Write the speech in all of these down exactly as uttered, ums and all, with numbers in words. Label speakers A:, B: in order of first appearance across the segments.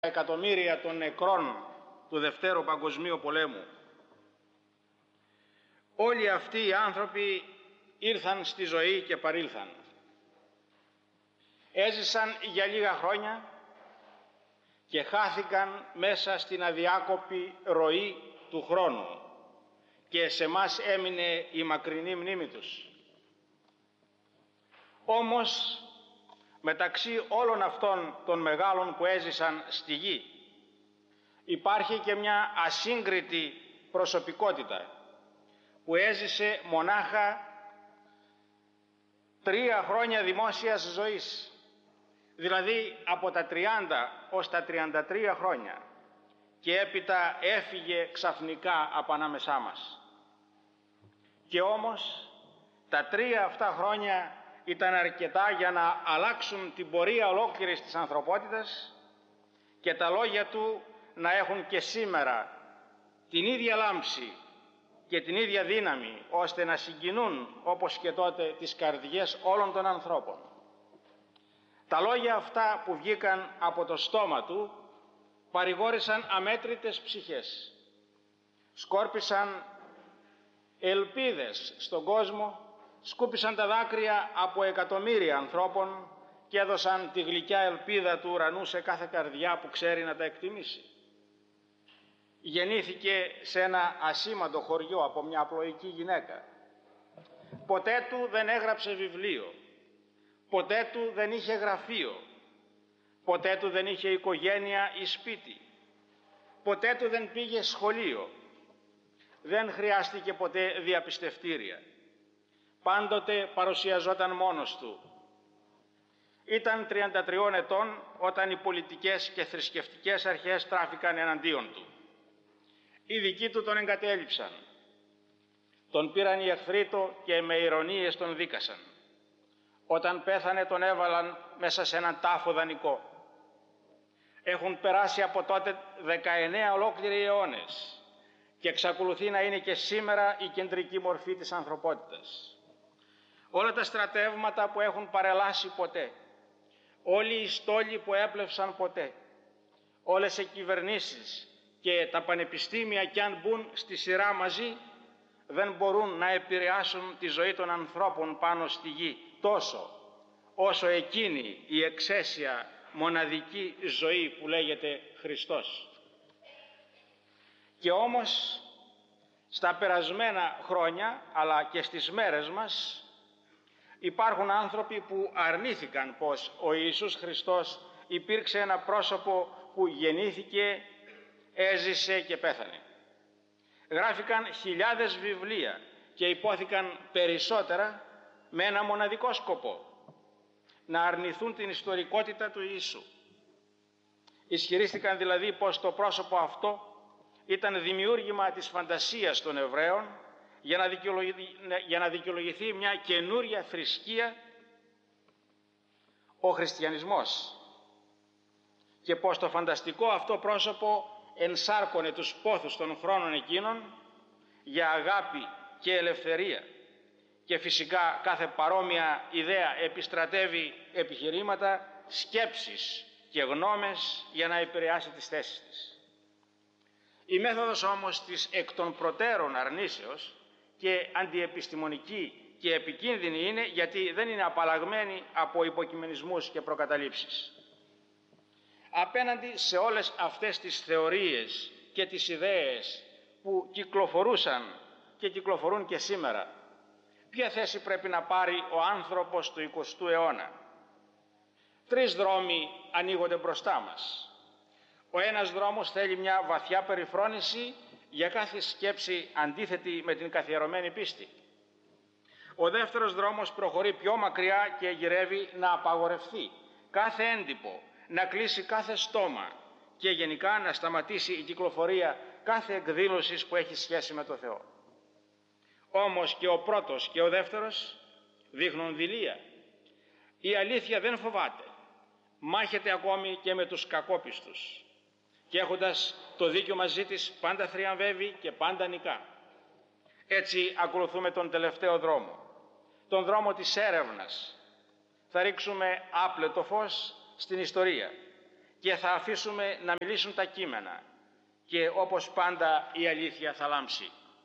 A: εκατομμύρια των νεκρών του Δευτέρου Παγκοσμίου Πολέμου. Όλοι αυτοί οι άνθρωποι ήρθαν στη ζωή και παρήλθαν. Έζησαν για λίγα χρόνια και χάθηκαν μέσα στην αδιάκοπη ροή του χρόνου και σε μας έμεινε η μακρινή μνήμη τους. Όμως μεταξύ όλων αυτών των μεγάλων που έζησαν στη γη υπάρχει και μια ασύγκριτη προσωπικότητα που έζησε μονάχα τρία χρόνια δημόσιας ζωής, δηλαδή από τα τριάντα ως τα τριάντα τρία χρόνια, και έπειτα έφυγε ξαφνικά από ανάμεσά μας. Και όμως τα τρία αυτά χρόνια ήταν αρκετά για να αλλάξουν την πορεία ολόκληρης της ανθρωπότητας και τα λόγια του να έχουν και σήμερα την ίδια λάμψη και την ίδια δύναμη, ώστε να συγκινούν όπως και τότε τις καρδιές όλων των ανθρώπων. Τα λόγια αυτά που βγήκαν από το στόμα του παρηγόρησαν αμέτρητες ψυχές, σκόρπισαν ελπίδες στον κόσμο, σκούπισαν τα δάκρυα από εκατομμύρια ανθρώπων και έδωσαν τη γλυκιά ελπίδα του ουρανού σε κάθε καρδιά που ξέρει να τα εκτιμήσει. Γεννήθηκε σε ένα ασήμαντο χωριό από μια απλοϊκή γυναίκα. Ποτέ του δεν έγραψε βιβλίο, ποτέ του δεν είχε γραφείο, ποτέ του δεν είχε οικογένεια ή σπίτι, ποτέ του δεν πήγε σχολείο, δεν χρειάστηκε ποτέ διαπιστευτήρια. Πάντοτε παρουσιαζόταν μόνος του. Ήταν τριάντα τριών ετών όταν οι πολιτικές και θρησκευτικές αρχές τράφηκαν εναντίον του. Οι δικοί του τον εγκατέλειψαν. Τον πήραν οι εχθροί του και με ηρωνίες τον δίκασαν. Όταν πέθανε τον έβαλαν μέσα σε έναν τάφο δανεικό. Έχουν περάσει από τότε δεκαεννέα ολόκληροι αιώνες και εξακολουθεί να είναι και σήμερα η κεντρική μορφή της ανθρωπότητας. Όλα τα στρατεύματα που έχουν παρελάσει ποτέ, όλοι οι στόλοι που έπλευσαν ποτέ, όλες οι κυβερνήσεις και τα πανεπιστήμια κι αν μπουν στη σειρά μαζί, δεν μπορούν να επηρεάσουν τη ζωή των ανθρώπων πάνω στη γη τόσο όσο εκείνη η εξαίσια μοναδική ζωή που λέγεται Χριστός. Και όμως στα περασμένα χρόνια αλλά και στις μέρες μας υπάρχουν άνθρωποι που αρνήθηκαν πως ο Ιησούς Χριστός υπήρξε ένα πρόσωπο που γεννήθηκε, έζησε και πέθανε. Γράφηκαν χιλιάδες βιβλία και υπόθηκαν περισσότερα με ένα μοναδικό σκοπό: να αρνηθούν την ιστορικότητα του Ιησού. Ισχυρίστηκαν δηλαδή πως το πρόσωπο αυτό ήταν δημιούργημα της φαντασίας των Εβραίων για να δικαιολογηθεί, για να δικαιολογηθεί μια καινούρια θρησκεία, ο χριστιανισμός, και πως το φανταστικό αυτό πρόσωπο ενσάρκωνε τους πόθους των χρόνων εκείνων για αγάπη και ελευθερία, και φυσικά κάθε παρόμοια ιδέα επιστρατεύει επιχειρήματα, σκέψεις και γνώμες για να επηρεάσει τις θέσεις της. Η μέθοδος όμως της εκ των προτέρων αρνήσεως και αντιεπιστημονική και επικίνδυνη είναι γιατί δεν είναι απαλλαγμένη από υποκειμενισμούς και προκαταλήψεις. Απέναντι σε όλες αυτές τις θεωρίες και τις ιδέες που κυκλοφορούσαν και κυκλοφορούν και σήμερα, ποια θέση πρέπει να πάρει ο άνθρωπος του εικοστού αιώνα? Τρεις δρόμοι ανοίγονται μπροστά μας. Ο ένας δρόμος θέλει μια βαθιά περιφρόνηση για κάθε σκέψη αντίθετη με την καθιερωμένη πίστη. Ο δεύτερος δρόμος προχωρεί πιο μακριά και γυρεύει να απαγορευτεί κάθε έντυπο, να κλείσει κάθε στόμα και γενικά να σταματήσει η κυκλοφορία κάθε εκδήλωσης που έχει σχέση με το Θεό. Όμως και ο πρώτος και ο δεύτερος δείχνουν δειλία. Η αλήθεια δεν φοβάται, μάχεται ακόμη και με τους κακόπιστους και έχοντας το δίκιο μαζί της πάντα θριαμβεύει και πάντα νικά. Έτσι ακολουθούμε τον τελευταίο δρόμο, τον δρόμο της έρευνας. Θα ρίξουμε άπλετο φως στην ιστορία και θα αφήσουμε να μιλήσουν τα κείμενα και όπως πάντα η αλήθεια θα λάμψει.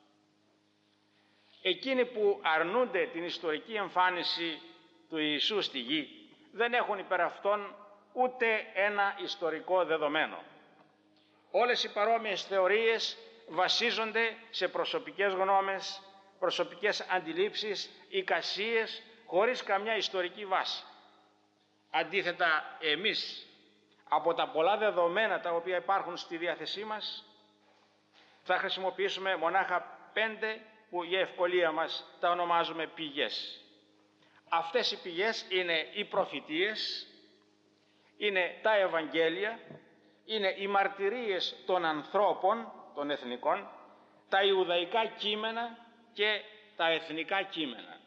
A: Εκείνοι που αρνούνται την ιστορική εμφάνιση του Ιησού στη γη δεν έχουν υπέρ αυτών ούτε ένα ιστορικό δεδομένο. Όλες οι παρόμοιες θεωρίες βασίζονται σε προσωπικές γνώμες, προσωπικές αντιλήψεις, εικασίες, χωρίς καμιά ιστορική βάση. Αντίθετα, εμείς, από τα πολλά δεδομένα τα οποία υπάρχουν στη διάθεσή μας, θα χρησιμοποιήσουμε μονάχα πέντε που για ευκολία μας τα ονομάζουμε πηγές. Αυτές οι πηγές είναι οι προφητείες, είναι τα Ευαγγέλια, είναι οι μαρτυρίες των ανθρώπων, των εθνικών, τα ιουδαϊκά κείμενα και τα εθνικά κείμενα.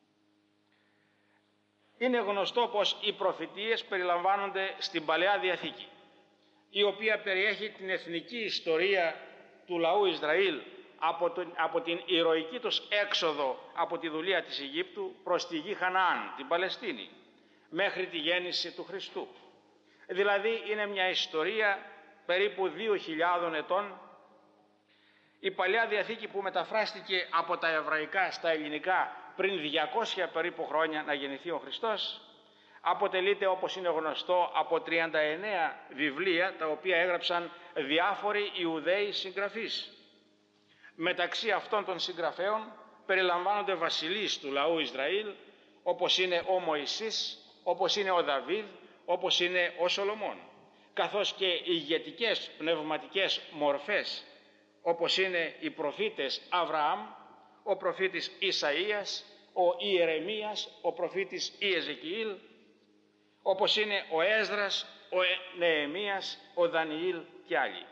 A: Είναι γνωστό πως οι προφητείες περιλαμβάνονται στην Παλαιά Διαθήκη, η οποία περιέχει την εθνική ιστορία του λαού Ισραήλ από, τον, από την ηρωική τους έξοδο από τη δουλεία της Αιγύπτου προς τη γη Χαναάν, την Παλαιστίνη, μέχρι τη γέννηση του Χριστού. Δηλαδή είναι μια ιστορία περίπου δύο χιλιάδων ετών. Η Παλαιά Διαθήκη που μεταφράστηκε από τα εβραϊκά στα ελληνικά πριν διακόσια περίπου χρόνια να γεννηθεί ο Χριστός, αποτελείται, όπως είναι γνωστό, από τριάντα εννέα βιβλία τα οποία έγραψαν διάφοροι Ιουδαίοι συγγραφείς. Μεταξύ αυτών των συγγραφέων περιλαμβάνονται βασιλείς του λαού Ισραήλ, όπως είναι ο Μωυσής, όπως είναι ο Δαβίδ, όπως είναι ο Σολομών, καθώς και ηγετικές πνευματικές μορφές, όπως είναι οι προφήτες Αβραάμ, ο προφήτης Ισαΐας, ο Ιερεμίας, ο προφήτης Ιεζεκιήλ, όπως είναι ο Έσδρας, ο Νεεμίας, ο Δανιήλ και άλλοι.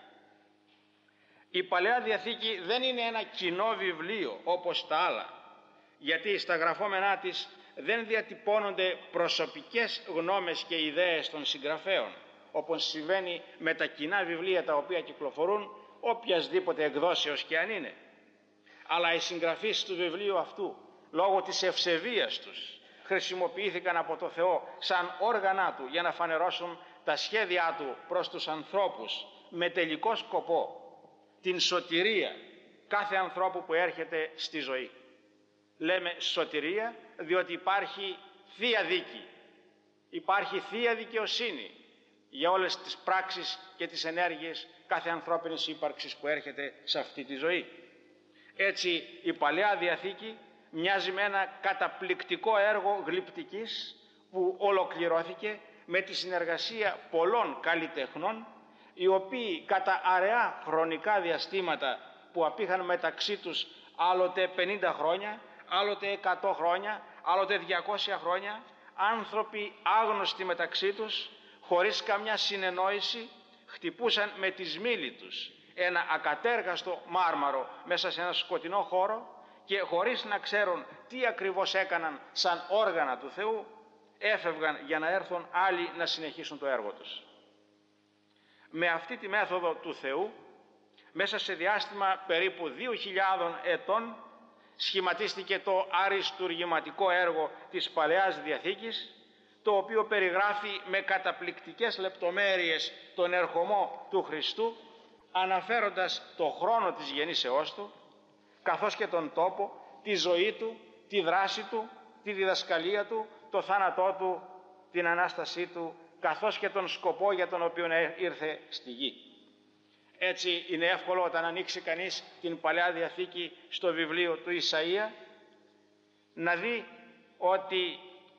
A: Η Παλαιά Διαθήκη δεν είναι ένα κοινό βιβλίο όπως τα άλλα, γιατί στα γραφόμενά της δεν διατυπώνονται προσωπικές γνώμες και ιδέες των συγγραφέων, όπως συμβαίνει με τα κοινά βιβλία τα οποία κυκλοφορούν οποιασδήποτε εκδόσεως και αν είναι. Αλλά οι συγγραφείς του βιβλίου αυτού, λόγω της ευσεβίας τους, χρησιμοποιήθηκαν από το Θεό σαν όργανα του για να φανερώσουν τα σχέδιά του προς τους ανθρώπους με τελικό σκοπό την σωτηρία κάθε ανθρώπου που έρχεται στη ζωή. Λέμε σωτηρία διότι υπάρχει θεία δίκη, υπάρχει θεία δικαιοσύνη για όλες τις πράξεις και τις ενέργειες κάθε ανθρώπινης ύπαρξης που έρχεται σε αυτή τη ζωή. Έτσι η Παλαιά Διαθήκη μοιάζει με ένα καταπληκτικό έργο γλυπτικής που ολοκληρώθηκε με τη συνεργασία πολλών καλλιτεχνών, οι οποίοι κατά αραιά χρονικά διαστήματα που απήχαν μεταξύ τους άλλοτε πενήντα χρόνια, άλλοτε εκατό χρόνια, άλλοτε διακόσια χρόνια, άνθρωποι άγνωστοι μεταξύ τους, χωρίς καμιά συνεννόηση, χτυπούσαν με τη σμήλη τους ένα ακατέργαστο μάρμαρο μέσα σε ένα σκοτεινό χώρο και χωρίς να ξέρουν τι ακριβώς έκαναν σαν όργανα του Θεού, έφευγαν για να έρθουν άλλοι να συνεχίσουν το έργο τους. Με αυτή τη μέθοδο του Θεού, μέσα σε διάστημα περίπου δύο χιλιάδων ετών, σχηματίστηκε το αριστουργηματικό έργο της Παλαιάς Διαθήκης, το οποίο περιγράφει με καταπληκτικές λεπτομέρειες τον ερχομό του Χριστού, αναφέροντας το χρόνο της γεννήσεώς του, καθώς και τον τόπο, τη ζωή του, τη δράση του, τη διδασκαλία του, το θάνατό του, την Ανάστασή του, καθώς και τον σκοπό για τον οποίο ήρθε στη γη. Έτσι είναι εύκολο όταν ανοίξει κανείς την Παλαιά Διαθήκη στο βιβλίο του Ισαΐα να δει ότι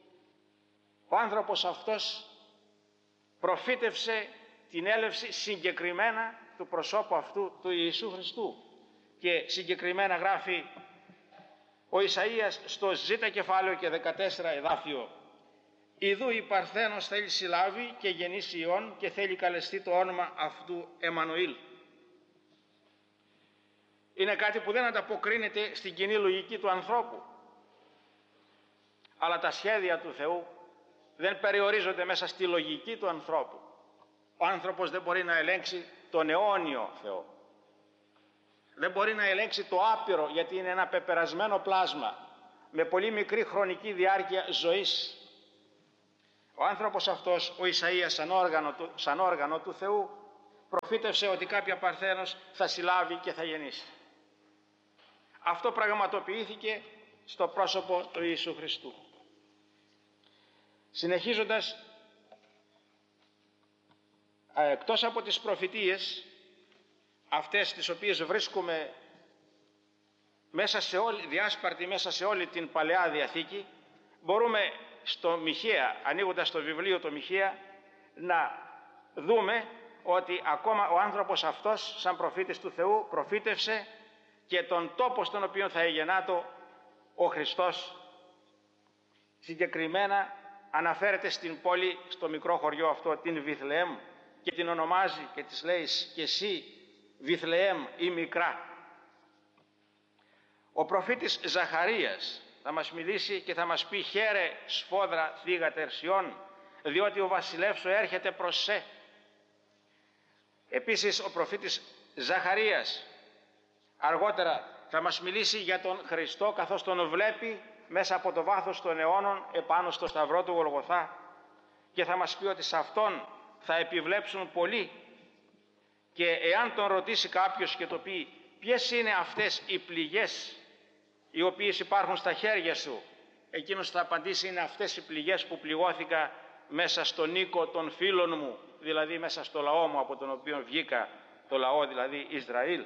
A: ο άνθρωπος αυτός προφήτευσε την έλευση συγκεκριμένα του προσώπου αυτού του Ιησού Χριστού και συγκεκριμένα γράφει ο Ισαΐας στο Ζ κεφάλαιο και δεκατέσσερα εδάφιο: «Ιδού η Παρθένος θέλει συλλάβει και γεννήσει Υιόν και θέλει καλεστεί το όνομα αυτού Εμμανουήλ». Είναι κάτι που δεν ανταποκρίνεται στην κοινή λογική του ανθρώπου. Αλλά τα σχέδια του Θεού δεν περιορίζονται μέσα στη λογική του ανθρώπου. Ο άνθρωπος δεν μπορεί να ελέγξει τον αιώνιο Θεό. Δεν μπορεί να ελέγξει το άπειρο, γιατί είναι ένα πεπερασμένο πλάσμα με πολύ μικρή χρονική διάρκεια ζωής. Ο άνθρωπος αυτός, ο Ισαΐας, σαν όργανο του, σαν όργανο του Θεού, προφήτευσε ότι κάποια παρθένος θα συλλάβει και θα γεννήσει. Αυτό πραγματοποιήθηκε στο πρόσωπο του Ιησού Χριστού. Συνεχίζοντας, εκτός από τις προφητείες, αυτές τις οποίες βρίσκουμε μέσα σε όλη, διάσπαρτη μέσα σε όλη την Παλαιά Διαθήκη, μπορούμε στο Μιχαία, ανοίγοντας το βιβλίο του Μιχαία, να δούμε ότι ακόμα ο άνθρωπος αυτός, σαν προφήτης του Θεού, προφήτευσε και τον τόπο στον οποίο θα εγεννάτο ο Χριστός. Συγκεκριμένα αναφέρεται στην πόλη, στο μικρό χωριό αυτό, την Βιθλεέμ, και την ονομάζει και της λέει και εσύ Βιθλεέμ ή μικρά. Ο προφήτης Ζαχαρίας θα μας μιλήσει και θα μας πει χαίρε σφόδρα θύγα τερσιών, διότι ο βασιλεύς σου έρχεται προς σε. Επίσης ο προφήτης Ζαχαρίας αργότερα θα μας μιλήσει για τον Χριστό, καθώς τον βλέπει μέσα από το βάθος των αιώνων επάνω στο σταυρό του Γολγοθά, και θα μας πει ότι σε αυτόν θα επιβλέψουν πολλοί, και εάν τον ρωτήσει κάποιος και το πει ποιες είναι αυτές οι πληγές οι οποίες υπάρχουν στα χέρια σου, εκείνος θα απαντήσει είναι αυτές οι πληγές που πληγώθηκα μέσα στον οίκο των φίλων μου, δηλαδή μέσα στο λαό μου από τον οποίο βγήκα, το λαό δηλαδή Ισραήλ.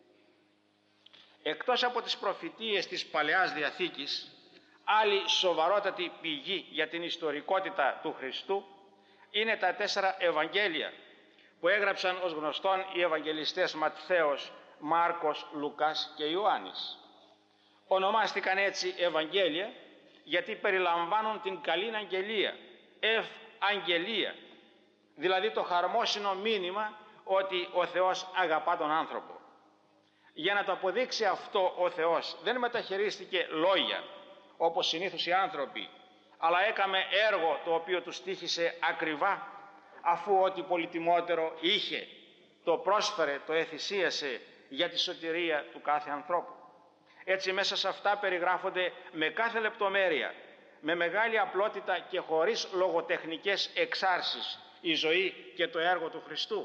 A: Εκτός από τις προφητείες της Παλαιάς Διαθήκης, άλλη σοβαρότατη πηγή για την ιστορικότητα του Χριστού είναι τα τέσσερα Ευαγγέλια που έγραψαν ως γνωστόν οι Ευαγγελιστές Ματθαίος, Μάρκος, Λουκάς και Ιωάννης. Ονομάστηκαν έτσι Ευαγγέλια γιατί περιλαμβάνουν την καλήν αγγελία, ευαγγελία, δηλαδή το χαρμόσυνο μήνυμα ότι ο Θεός αγαπά τον άνθρωπο. Για να το αποδείξει αυτό ο Θεός δεν μεταχειρίστηκε λόγια όπως συνήθως οι άνθρωποι, αλλά έκαμε έργο το οποίο του στοίχησε ακριβά, αφού ό,τι πολυτιμότερο είχε το πρόσφερε, το εθυσίασε για τη σωτηρία του κάθε ανθρώπου. Έτσι μέσα σε αυτά περιγράφονται με κάθε λεπτομέρεια, με μεγάλη απλότητα και χωρίς λογοτεχνικές εξάρσεις η ζωή και το έργο του Χριστού.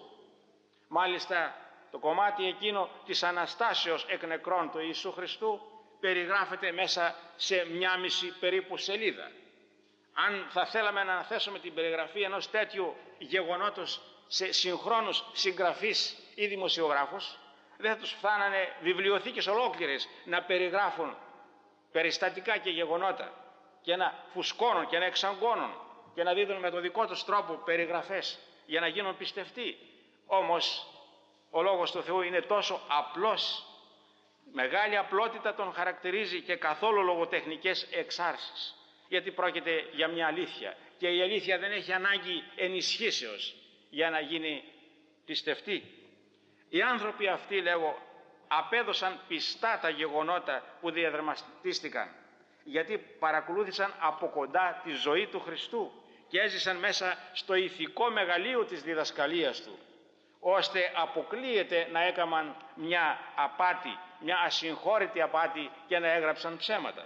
A: Μάλιστα το κομμάτι εκείνο της Αναστάσεως εκ νεκρών του Ιησού Χριστού περιγράφεται μέσα σε μια μισή περίπου σελίδα. Αν θα θέλαμε να αναθέσουμε την περιγραφή ενός τέτοιου γεγονότος σε συγχρόνους συγγραφείς ή δημοσιογράφους, δεν θα τους φτάνανε βιβλιοθήκες ολόκληρες να περιγράφουν περιστατικά και γεγονότα και να φουσκώνουν και να εξαγκώνουν και να δίδουν με τον δικό τους τρόπο περιγραφές για να γίνουν πιστευτοί. Όμως ο Λόγος του Θεού είναι τόσο απλός, μεγάλη απλότητα τον χαρακτηρίζει και καθόλου λογοτεχνικές εξάρσεις, γιατί πρόκειται για μια αλήθεια και η αλήθεια δεν έχει ανάγκη ενισχύσεως για να γίνει πιστευτή. Οι άνθρωποι αυτοί, λέγω, απέδωσαν πιστά τα γεγονότα που διαδραματίστηκαν, γιατί παρακολούθησαν από κοντά τη ζωή του Χριστού και έζησαν μέσα στο ηθικό μεγαλείο της διδασκαλίας του, ώστε αποκλείεται να έκαναν μια απάτη, μια ασυγχώρητη απάτη και να έγραψαν ψέματα.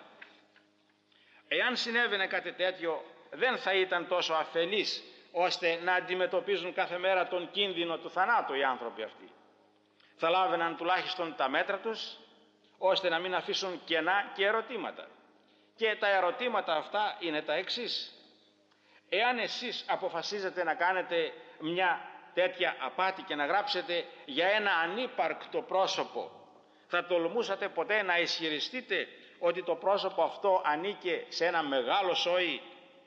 A: Εάν συνέβαινε κάτι τέτοιο, δεν θα ήταν τόσο αφελείς ώστε να αντιμετωπίζουν κάθε μέρα τον κίνδυνο του θανάτου οι άνθρωποι αυτοί. Θα λάβαιναν τουλάχιστον τα μέτρα τους ώστε να μην αφήσουν κενά και ερωτήματα. Και τα ερωτήματα αυτά είναι τα εξής. Εάν εσείς αποφασίζετε να κάνετε μια τέτοια απάτη και να γράψετε για ένα ανύπαρκτο πρόσωπο, θα τολμούσατε ποτέ να ισχυριστείτε ότι το πρόσωπο αυτό ανήκε σε ένα μεγάλο σόι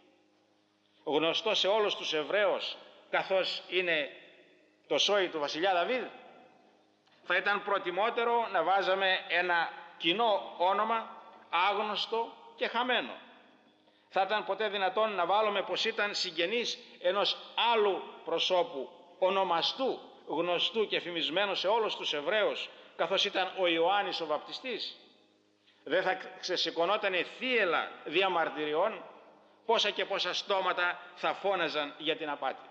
A: γνωστό σε όλους τους Εβραίους, καθώς είναι το σόι του βασιλιά Δαβίδ? Θα ήταν προτιμότερο να βάζαμε ένα κοινό όνομα, άγνωστο και χαμένο. Θα ήταν ποτέ δυνατόν να βάλουμε πως ήταν συγγενής ενός άλλου προσώπου, ονομαστού, γνωστού και φημισμένου σε όλους τους Εβραίους, καθώς ήταν ο Ιωάννης ο Βαπτιστής? Δεν θα ξεσηκωνότανε θύελλα διαμαρτυριών? Πόσα και πόσα στόματα θα φώναζαν για την απάτη.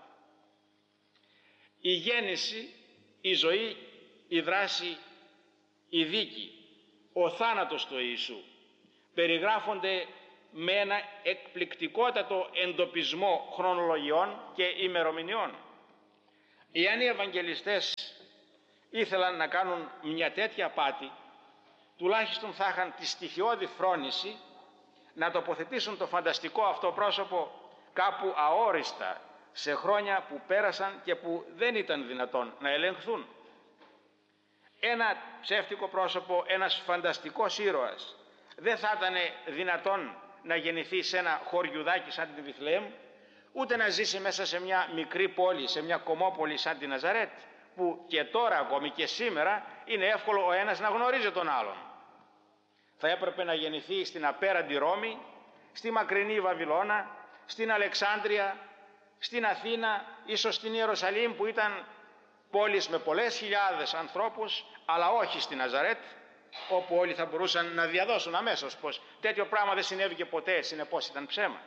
A: Η γέννηση, η ζωή, η δράση, η δίκη, ο θάνατος του Ιησού περιγράφονται με ένα εκπληκτικότατο εντοπισμό χρονολογιών και ημερομηνιών. Εάν οι Ευαγγελιστές ήθελαν να κάνουν μια τέτοια απάτη, τουλάχιστον θα είχαν τη στοιχειώδη φρόνηση να τοποθετήσουν το φανταστικό αυτό πρόσωπο κάπου αόριστα σε χρόνια που πέρασαν και που δεν ήταν δυνατόν να ελεγχθούν. Ένα ψεύτικο πρόσωπο, ένας φανταστικός ήρωας, δεν θα ήταν δυνατόν να γεννηθεί σε ένα χωριουδάκι σαν την Βιθλεέμ, ούτε να ζήσει μέσα σε μια μικρή πόλη, σε μια κομμόπολη σαν την Ναζαρέτ, που και τώρα ακόμη και σήμερα είναι εύκολο ο ένας να γνωρίζει τον άλλον. Θα έπρεπε να γεννηθεί στην απέραντη Ρώμη, στη μακρινή Βαβυλώνα, στην Αλεξάνδρεια, στην Αθήνα, ίσως στην Ιερουσαλήμ που ήταν πόλεις με πολλές χιλιάδες ανθρώπους, αλλά όχι στη Ναζαρέτ, όπου όλοι θα μπορούσαν να διαδώσουν αμέσως πως τέτοιο πράγμα δεν συνέβηκε ποτέ, συνεπώς ήταν ψέμα.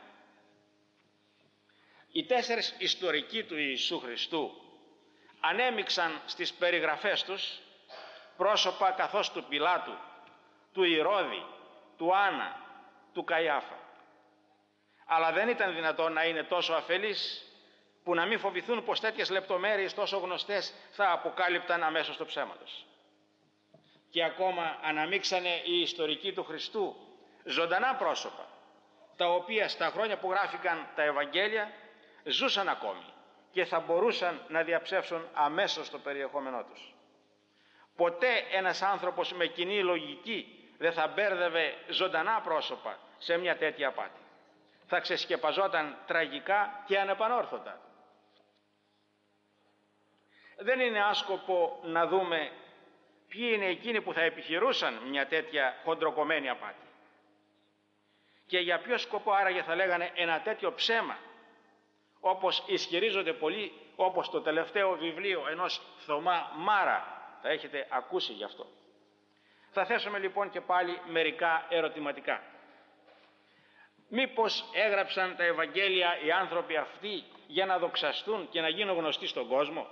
A: Οι τέσσερις ιστορικοί του Ιησού Χριστού ανέμειξαν στις περιγραφές τους πρόσωπα καθώς του Πιλάτου, του Ηρώδη, του Άννα, του Καϊάφα. Αλλά δεν ήταν δυνατόν να είναι τόσο αφελείς που να μην φοβηθούν πως τέτοιες λεπτομέρειες τόσο γνωστές θα αποκάλυπταν αμέσως το ψέμα τους. Και ακόμα αναμίξανε οι ιστορικοί του Χριστού ζωντανά πρόσωπα, τα οποία στα χρόνια που γράφηκαν τα Ευαγγέλια ζούσαν ακόμη και θα μπορούσαν να διαψεύσουν αμέσως το περιεχόμενό τους. Ποτέ ένας άνθρωπος με κοινή λογική δεν θα μπέρδευε ζωντανά πρόσωπα σε μια τέτοια απάτη. Θα ξεσκεπαζόταν τραγικά και ανεπανόρθωτα. Δεν είναι άσκοπο να δούμε ποιοι είναι εκείνοι που θα επιχειρούσαν μια τέτοια χοντροκομμένη απάτη. Και για ποιο σκοπό άραγε θα λέγανε ένα τέτοιο ψέμα, όπως ισχυρίζονται πολλοί, όπως το τελευταίο βιβλίο ενός Θωμά Μάρα. Θα έχετε ακούσει γι' αυτό. Θα θέσουμε λοιπόν και πάλι μερικά ερωτηματικά. Μήπως έγραψαν τα Ευαγγέλια οι άνθρωποι αυτοί για να δοξαστούν και να γίνουν γνωστοί στον κόσμο?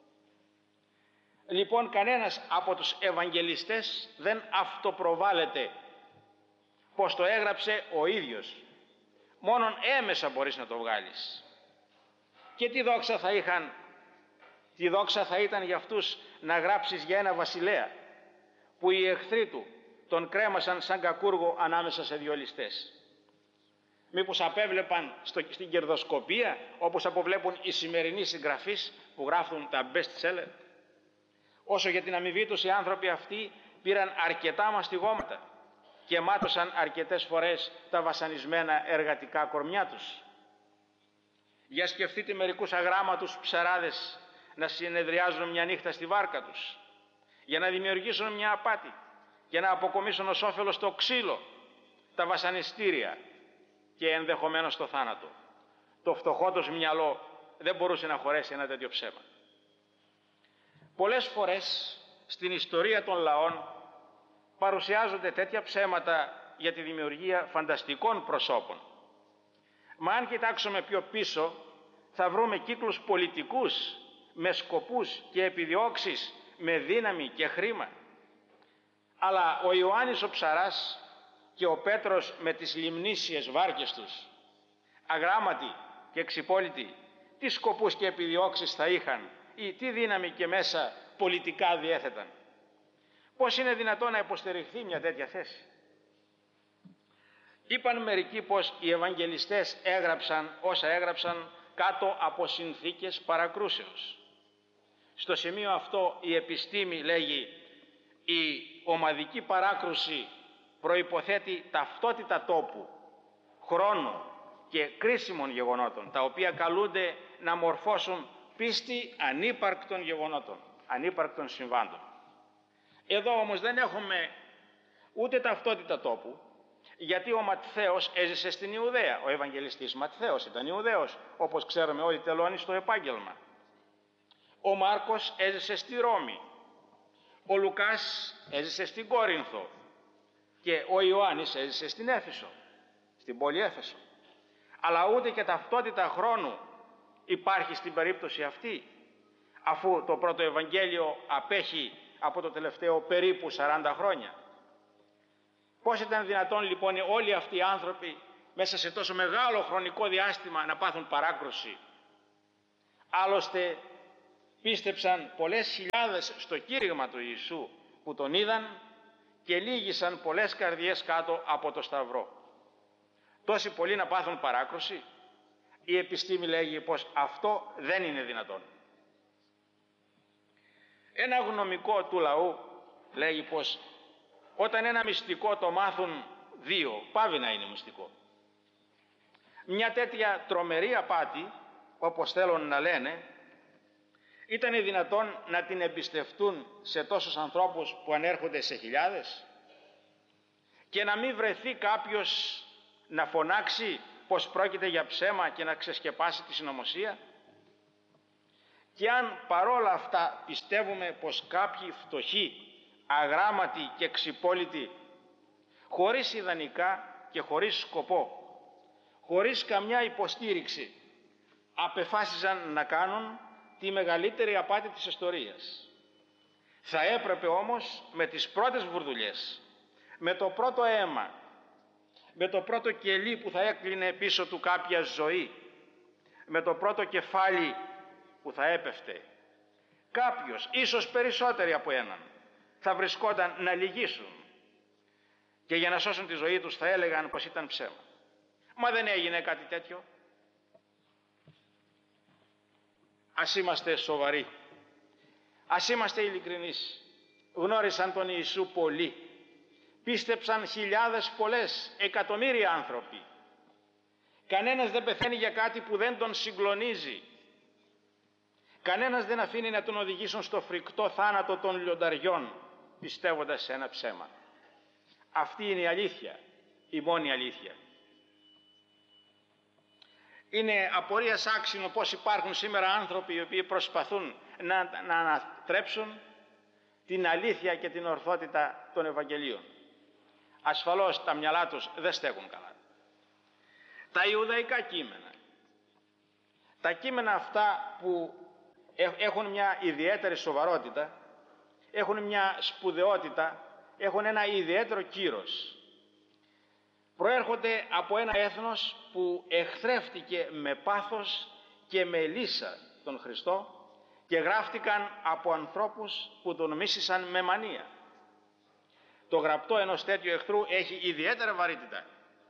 A: Λοιπόν, κανένας από τους Ευαγγελιστές δεν αυτοπροβάλλεται πως το έγραψε ο ίδιος. Μόνον έμεσα μπορείς να το βγάλεις. Και τι δόξα θα είχαν, τι δόξα θα ήταν για αυτούς να γράψεις για ένα βασιλέα που οι εχθροί του τον κρέμασαν σαν κακούργο ανάμεσα σε δύο ληστές. Μήπως απέβλεπαν στο, στην κερδοσκοπία όπως αποβλέπουν οι σημερινοί συγγραφείς που γράφουν τα best seller? Όσο για την αμοιβή τους, οι άνθρωποι αυτοί πήραν αρκετά μαστιγώματα και μάτωσαν αρκετές φορές τα βασανισμένα εργατικά κορμιά τους. Για σκεφτείτε μερικούς αγράμματους ψαράδες να συνεδριάζουν μια νύχτα στη βάρκα τους για να δημιουργήσουν μια απάτη, για να αποκομίσουν ως όφελος το ξύλο, τα βασανιστήρια και ενδεχομένως το θάνατο. Το φτωχό τους μυαλό δεν μπορούσε να χωρέσει ένα τέτοιο ψέμα. Πολλές φορές στην ιστορία των λαών παρουσιάζονται τέτοια ψέματα για τη δημιουργία φανταστικών προσώπων. Μα αν κοιτάξουμε πιο πίσω θα βρούμε κύκλους πολιτικούς με σκοπούς και επιδιώξεις, με δύναμη και χρήμα. Αλλά ο Ιωάννης ο ψαράς και ο Πέτρος με τις λιμνήσιες βάρκες τους, αγράμματοι και εξυπόλυτοι, τι σκοπούς και επιδιώξεις θα είχαν ή τι δύναμη και μέσα πολιτικά διέθεταν? Πώς είναι δυνατόν να υποστηριχθεί μια τέτοια θέση? Είπαν μερικοί πως οι Ευαγγελιστές έγραψαν όσα έγραψαν κάτω από συνθήκες παρακρούσεως. Στο σημείο αυτό η επιστήμη λέγει η ομαδική παράκρουση προϋποθέτει ταυτότητα τόπου, χρόνου και κρίσιμων γεγονότων, τα οποία καλούνται να μορφώσουν πίστη ανύπαρκτων γεγονότων, ανύπαρκτων συμβάντων. Εδώ όμως δεν έχουμε ούτε ταυτότητα τόπου, γιατί ο Ματθαίος έζησε στην Ιουδαία. Ο Ευαγγελιστής Ματθαίος ήταν Ιουδαίος, όπως ξέρουμε όλοι τελώνει στο επάγγελμα. Ο Μάρκος έζησε στη Ρώμη. Ο Λουκάς έζησε στην Κόρινθο. Και ο Ιωάννης έζησε στην Έφεσο, στην πόλη Έφεσο. Αλλά ούτε και ταυτότητα χρόνου υπάρχει στην περίπτωση αυτή, αφού το πρώτο Ευαγγέλιο απέχει από το τελευταίο περίπου σαράντα χρόνια. Πώς ήταν δυνατόν λοιπόν όλοι αυτοί οι άνθρωποι μέσα σε τόσο μεγάλο χρονικό διάστημα να πάθουν παράκρουση. Άλλωστε πίστεψαν πολλές χιλιάδες στο κήρυγμα του Ιησού που τον είδαν και λύγησαν πολλές καρδιές κάτω από το Σταυρό. Τόσοι πολλοί να πάθουν παράκρουση? Η επιστήμη λέγει πως αυτό δεν είναι δυνατόν. Ένα γνωμικό του λαού λέγει πως όταν ένα μυστικό το μάθουν δύο, πάβει να είναι μυστικό. Μια τέτοια τρομερή απάτη, όπως θέλουν να λένε, ήταν δυνατόν να την εμπιστευτούν σε τόσους ανθρώπους που ανέρχονται σε χιλιάδες και να μην βρεθεί κάποιος να φωνάξει πως πρόκειται για ψέμα και να ξεσκεπάσει τη συνωμοσία? Και αν παρόλα αυτά πιστεύουμε πως κάποιοι φτωχοί, αγράμματοι και ξυπόλοιτοι, χωρίς ιδανικά και χωρίς σκοπό, χωρίς καμιά υποστήριξη, απεφάσιζαν να κάνουν τη μεγαλύτερη απάτη της ιστορίας, θα έπρεπε όμως με τις πρώτες βουρδουλιές, με το πρώτο αίμα, με το πρώτο κελί που θα έκλεινε πίσω του κάποια ζωή, με το πρώτο κεφάλι που θα έπεφτε, κάποιος, ίσως περισσότεροι από έναν, θα βρισκόταν να λυγίσουν και για να σώσουν τη ζωή τους θα έλεγαν πως ήταν ψέμα. Μα δεν έγινε κάτι τέτοιο. Ας είμαστε σοβαροί, ας είμαστε ειλικρινείς. Γνώρισαν τον Ιησού πολλοί, πίστεψαν χιλιάδες πολλές, εκατομμύρια άνθρωποι. Κανένας δεν πεθαίνει για κάτι που δεν τον συγκλονίζει. Κανένας δεν αφήνει να τον οδηγήσουν στο φρικτό θάνατο των λιονταριών, πιστεύοντας σε ένα ψέμα. Αυτή είναι η αλήθεια, η μόνη αλήθεια. Είναι απορίας άξινο πως υπάρχουν σήμερα άνθρωποι οι οποίοι προσπαθούν να, να ανατρέψουν την αλήθεια και την ορθότητα των Ευαγγελίων. Ασφαλώς τα μυαλά τους δεν στέκουν καλά. Τα Ιουδαϊκά κείμενα, τα κείμενα αυτά που έχουν μια ιδιαίτερη σοβαρότητα, έχουν μια σπουδαιότητα, έχουν ένα ιδιαίτερο κύρος. Προέρχονται από ένα έθνος που εχθρεύτηκε με πάθος και με λύσα τον Χριστό και γράφτηκαν από ανθρώπους που τον μίσησαν με μανία. Το γραπτό ενός τέτοιου εχθρού έχει ιδιαίτερα βαρύτητα.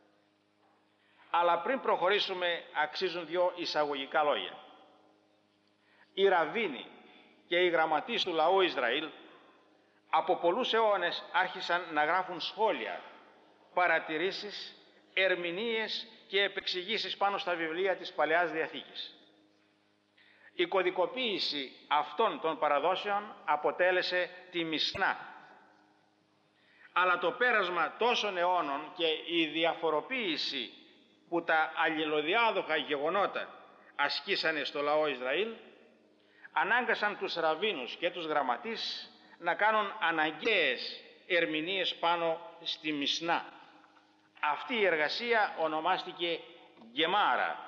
A: Αλλά πριν προχωρήσουμε αξίζουν δύο εισαγωγικά λόγια. Οι ραββίνοι και οι γραμματείς του λαού Ισραήλ από πολλούς αιώνες άρχισαν να γράφουν σχόλια, παρατηρήσεις, ερμηνείες και επεξηγήσεις πάνω στα βιβλία της Παλαιάς Διαθήκης. Η κωδικοποίηση αυτών των παραδόσεων αποτέλεσε τη Μισνά. Αλλά το πέρασμα τόσων αιώνων και η διαφοροποίηση που τα αλληλοδιάδοχα γεγονότα ασκήσανε στο λαό Ισραήλ ανάγκασαν τους ραββίνους και τους γραμματείς να κάνουν αναγκαίες ερμηνείες πάνω στη Μισνά. Αυτή η εργασία ονομάστηκε Γκεμάρα.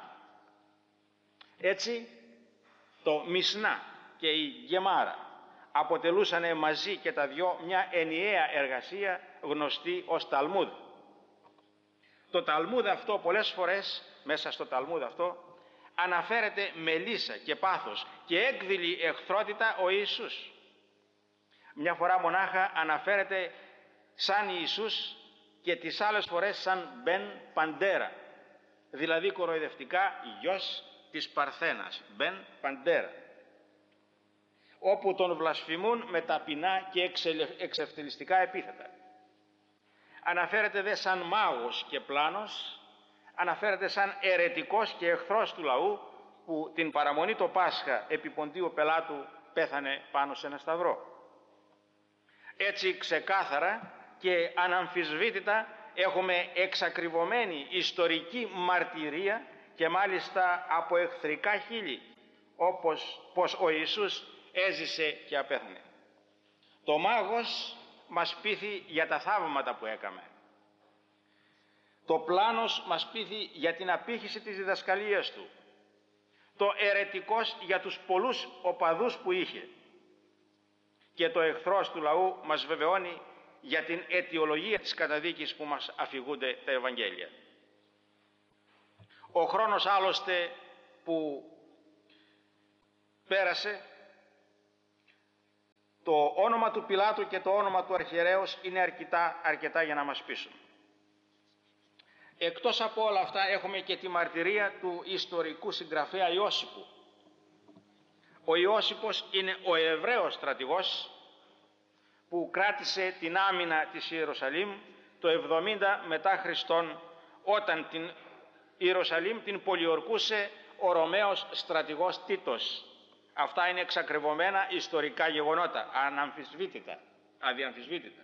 A: Έτσι το Μισνά και η Γκεμάρα αποτελούσαν μαζί και τα δυο μια ενιαία εργασία γνωστή ως Ταλμούδ. Το Ταλμούδ αυτό πολλές φορές, μέσα στο Ταλμούδ αυτό, αναφέρεται με λύσα και πάθος και έκδηλη εχθρότητα ο Ιησούς. Μια φορά μονάχα αναφέρεται σαν Ιησούς και τις άλλες φορές σαν Μπεν Παντέρα, δηλαδή κοροϊδευτικά γιος της Παρθένας, Μπεν Παντέρα, όπου τον βλασφημούν με ταπεινά και εξευτελιστικά επίθετα. Αναφέρεται δε σαν μάγος και πλάνος, αναφέρεται σαν αιρετικός και εχθρός του λαού που την παραμονή το Πάσχα επί Ποντίου Πελάτου πέθανε πάνω σε ένα σταυρό. Έτσι ξεκάθαρα και αναμφισβήτητα έχουμε εξακριβωμένη ιστορική μαρτυρία και μάλιστα από εχθρικά χείλη, όπως πως ο Ιησούς έζησε και απέθανε. Το μάγος μας πείθει για τα θαύματα που έκαμε. Το πλάνος μας πείθει για την απήχηση της διδασκαλίας του. Το αιρετικός για τους πολλούς οπαδούς που είχε. Και το εχθρός του λαού μας βεβαιώνει για την αιτιολογία της καταδίκης που μας αφηγούνται τα Ευαγγέλια. Ο χρόνος άλλωστε που πέρασε, το όνομα του Πιλάτου και το όνομα του αρχιερέως είναι αρκετά, αρκετά για να μας πείσουν. Εκτός από όλα αυτά έχουμε και τη μαρτυρία του ιστορικού συγγραφέα Ιώσιππου. Ο Ιώσιππος είναι ο Εβραίος στρατηγός που κράτησε την άμυνα της Ιερουσαλήμ το εβδομήντα μετά Χριστόν, όταν την Ιερουσαλήμ την πολιορκούσε ο Ρωμαίος στρατηγός Τίτος. Αυτά είναι εξακριβωμένα ιστορικά γεγονότα, αναμφισβήτητα, αδιαμφισβήτητα.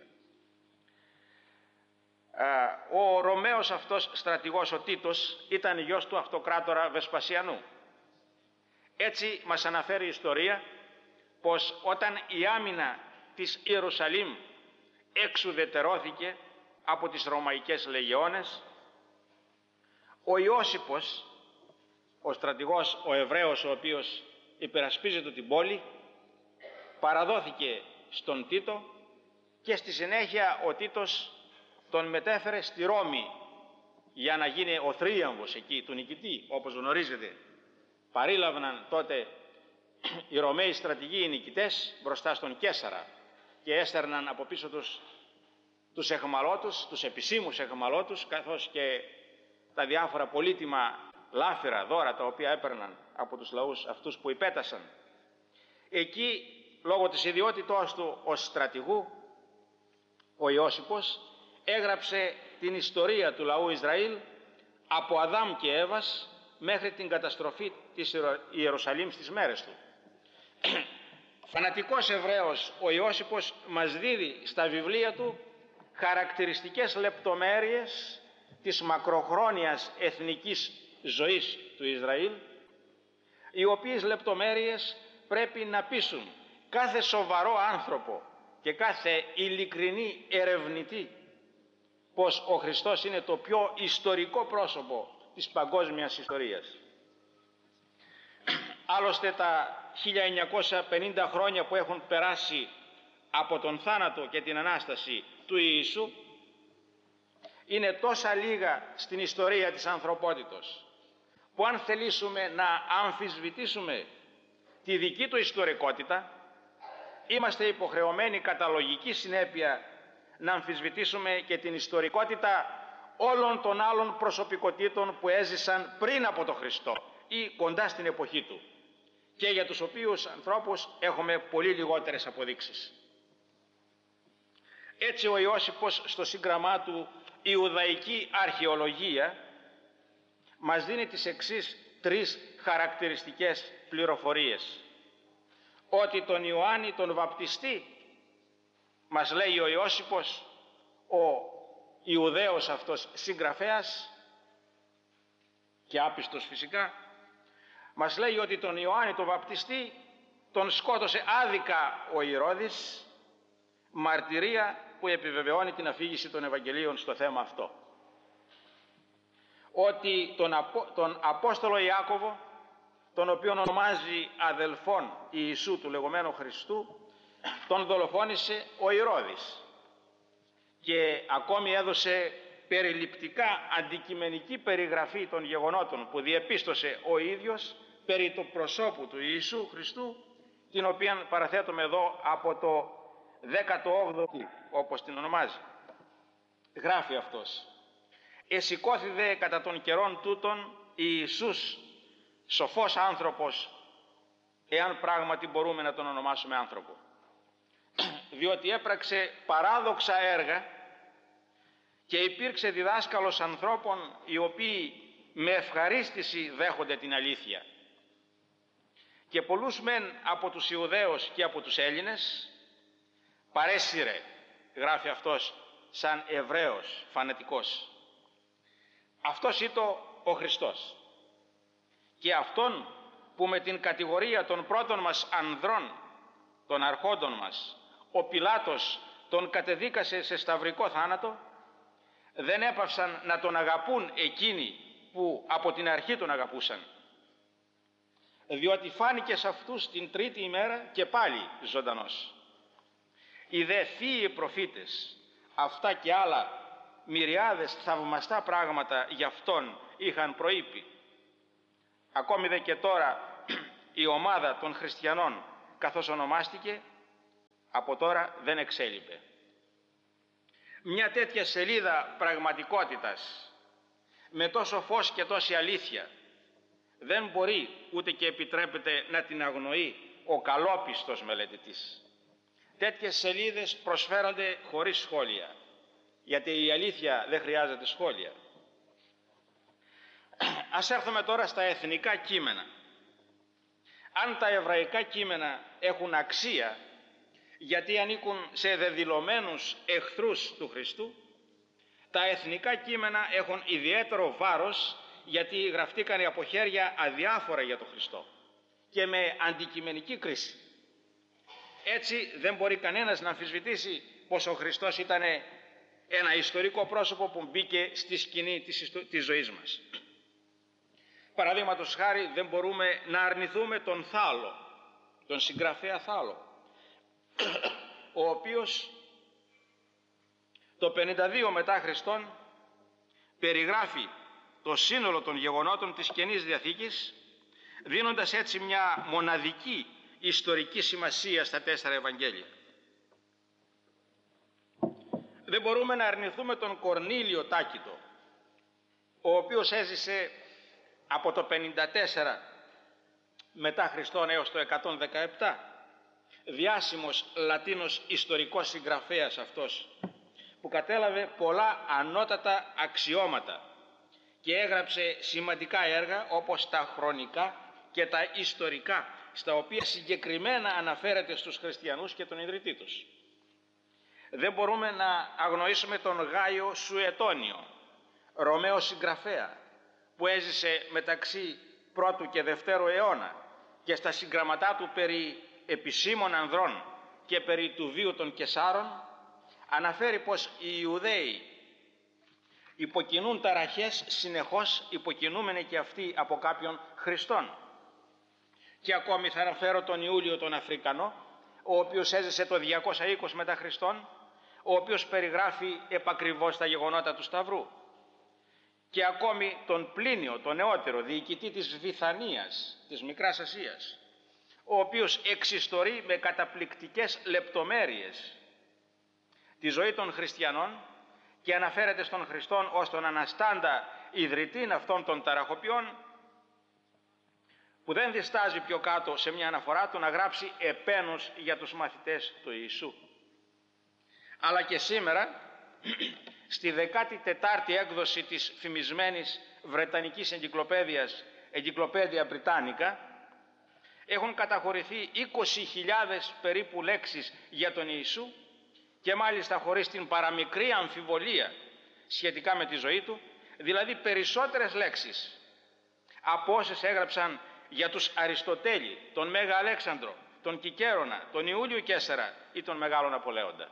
A: Ο Ρωμαίος αυτός στρατηγός ο Τίτος ήταν γιος του αυτοκράτορα Βεσπασιανού. Έτσι μας αναφέρει η ιστορία πως όταν η άμυνα της Ιερουσαλήμ εξουδετερώθηκε από τις Ρωμαϊκές λεγεώνες, ο Ιώσιππος, ο στρατηγός, ο Εβραίος ο οποίος υπερασπίζεται την πόλη, παραδόθηκε στον Τίτο και στη συνέχεια ο Τίτος τον μετέφερε στη Ρώμη για να γίνει ο θρίαμβος εκεί του νικητή. Όπως γνωρίζετε, παρήλαβναν τότε οι Ρωμαίοι στρατηγοί, οι νικητές, μπροστά στον Καίσαρα και έστερναν από πίσω τους τους εχμαλώτους, τους επισήμους εχμαλώτους, καθώς και τα διάφορα πολύτιμα λάφυρα, δώρα τα οποία έπαιρναν από τους λαούς αυτούς που υπέτασαν. Εκεί, λόγω της ιδιότητός του ως στρατηγού, ο Ιώσιππος έγραψε την ιστορία του λαού Ισραήλ από Αδάμ και Εύας μέχρι την καταστροφή της Ιερουσαλήμ στις μέρες του. Φανατικός Εβραίος, ο Ιώσιππος μας δίδει στα βιβλία του χαρακτηριστικές λεπτομέρειες της μακροχρόνιας εθνικής ζωής του Ισραήλ, οι οποίες λεπτομέρειες πρέπει να πείσουν κάθε σοβαρό άνθρωπο και κάθε ειλικρινή ερευνητή πως ο Χριστός είναι το πιο ιστορικό πρόσωπο της παγκόσμιας ιστορίας. Άλλωστε τα χίλια εννιακόσια πενήντα χρόνια που έχουν περάσει από τον θάνατο και την Ανάσταση του Ιησού είναι τόσα λίγα στην ιστορία της ανθρωπότητος, που αν θελήσουμε να αμφισβητήσουμε τη δική του ιστορικότητα, είμαστε υποχρεωμένοι κατά λογική συνέπεια να αμφισβητήσουμε και την ιστορικότητα όλων των άλλων προσωπικότητων που έζησαν πριν από τον Χριστό ή κοντά στην εποχή του και για τους οποίους ανθρώπους έχουμε πολύ λιγότερες αποδείξεις. Έτσι ο Ιώσιππος στο σύγγραμμά του «Ιουδαϊκή Αρχαιολογία» μας δίνει τις εξής τρεις χαρακτηριστικές πληροφορίες. Ότι τον Ιωάννη τον Βαπτιστή, μας λέει ο Ιώσιππος, ο Ιουδαίος αυτός συγγραφέας και άπιστος φυσικά, μας λέει ότι τον Ιωάννη τον Βαπτιστή τον σκότωσε άδικα ο Ηρώδης, μαρτυρία που επιβεβαιώνει την αφήγηση των Ευαγγελίων στο θέμα αυτό. Ότι τον, Από, τον Απόστολο Ιάκωβο, τον οποίον ονομάζει αδελφόν Ιησού του λεγόμενου Χριστού, τον δολοφόνησε ο Ηρώδης και ακόμη έδωσε περιληπτικά αντικειμενική περιγραφή των γεγονότων που διεπίστωσε ο ίδιος περί του προσώπου του Ιησού Χριστού, την οποία παραθέτουμε εδώ από το δέκατο όγδοο, όπως την ονομάζει. Γράφει αυτός: «Εσηκώθη δε κατά των καιρών τούτων Ιησούς, σοφός άνθρωπος, εάν πράγματι μπορούμε να τον ονομάσουμε άνθρωπο, διότι έπραξε παράδοξα έργα και υπήρξε διδάσκαλος ανθρώπων οι οποίοι με ευχαρίστηση δέχονται την αλήθεια. Και πολλούς μεν από τους Ιουδαίους και από τους Έλληνες παρέσυρε», γράφει αυτός σαν Εβραίος φανατικός. Αυτός ήταν ο Χριστός. Και αυτόν που με την κατηγορία των πρώτων μας ανδρών, των αρχόντων μας, ο Πιλάτος τον κατεδίκασε σε σταυρικό θάνατο, δεν έπαυσαν να τον αγαπούν εκείνοι που από την αρχή τον αγαπούσαν, διότι φάνηκε σε αυτούς την τρίτη ημέρα και πάλι ζωντανός. Οι δε θείοι προφήτες αυτά και άλλα μυριάδες θαυμαστά πράγματα γι' αυτόν είχαν προείπει, ακόμη δε και τώρα η ομάδα των χριστιανών, καθώς ονομάστηκε, από τώρα δεν εξέλιπε. Μια τέτοια σελίδα πραγματικότητας, με τόσο φως και τόση αλήθεια, δεν μπορεί ούτε και επιτρέπεται να την αγνοεί ο καλόπιστος μελετητής. Τέτοιες σελίδες προσφέρονται χωρίς σχόλια, γιατί η αλήθεια δεν χρειάζεται σχόλια. Ας έρθουμε τώρα στα εθνικά κείμενα. Αν τα εβραϊκά κείμενα έχουν αξία, γιατί ανήκουν σε δεδηλωμένους εχθρούς του Χριστού, τα εθνικά κείμενα έχουν ιδιαίτερο βάρος, γιατί γραφτήκαν από χέρια αδιάφορα για τον Χριστό και με αντικειμενική κρίση. Έτσι δεν μπορεί κανένας να αμφισβητήσει πως ο Χριστός ήταν ένα ιστορικό πρόσωπο που μπήκε στη σκηνή της, ιστο... της ζωής μας. Παραδείγματος χάρη, δεν μπορούμε να αρνηθούμε τον Θάλο, τον συγγραφέα Θάλο, ο οποίος το πενήντα δύο μετά Χριστόν περιγράφει το σύνολο των γεγονότων της Καινής Διαθήκης, δίνοντας έτσι μια μοναδική ιστορική σημασία στα τέσσερα Ευαγγέλια. Δεν μπορούμε να αρνηθούμε τον Κορνήλιο Τάκητο, ο οποίος έζησε από το πενήντα τέσσερα μετά Χριστόν έως το εκατόν δεκαεπτά, διάσημος Λατίνος ιστορικός συγγραφέας αυτός, που κατέλαβε πολλά ανώτατα αξιώματα και έγραψε σημαντικά έργα όπως τα χρονικά και τα ιστορικά, στα οποία συγκεκριμένα αναφέρεται στους χριστιανούς και τον ιδρυτή τους. Δεν μπορούμε να αγνοήσουμε τον Γάιο Σουετόνιο, Ρωμαίο συγγραφέα, που έζησε μεταξύ πρώτου και δευτέρου αιώνα και στα συγγραμματά του περί επισήμων ανδρών και περί του βίου των Κεσάρων αναφέρει πως οι Ιουδαίοι υποκινούν ταραχές συνεχώς, υποκινούμενοι και αυτοί από κάποιον Χριστόν. Και ακόμη θα αναφέρω τον Ιούλιο τον Αφρικανό, ο οποίος έζησε το διακόσια είκοσι μετά Χριστόν, ο οποίος περιγράφει επακριβώς τα γεγονότα του Σταυρού. Και ακόμη τον Πλίνιο, τον νεότερο, διοικητή της Βηθανίας, της Μικράς Ασίας, ο οποίος εξιστορεί με καταπληκτικές λεπτομέρειες τη ζωή των χριστιανών και αναφέρεται στον Χριστόν ως τον αναστάντα ιδρυτήν αυτών των ταραχοποιών, που δεν διστάζει πιο κάτω σε μια αναφορά του να γράψει επένους για τους μαθητές του Ιησού. Αλλά και σήμερα, στη δεκάτη τετάρτη έκδοση της φημισμένης βρετανικής εγκυκλοπαίδειας Encyclopedia Britannica, έχουν καταχωρηθεί είκοσι χιλιάδες περίπου λέξεις για τον Ιησού, και μάλιστα χωρίς την παραμικρή αμφιβολία σχετικά με τη ζωή του, δηλαδή περισσότερες λέξεις από όσες έγραψαν για τους Αριστοτέλη, τον Μέγα Αλέξανδρο, τον Κικέρονα, τον Ιούλιο Καίσαρα ή τον Μεγάλο Ναπολέοντα.